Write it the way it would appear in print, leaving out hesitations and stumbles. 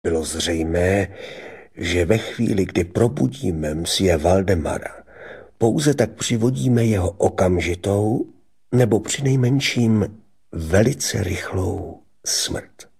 Bylo zřejmé, že ve chvíli, kdy probudíme msie Valdemara, pouze tak přivodíme jeho okamžitou nebo přinejmenším velice rychlou smrt.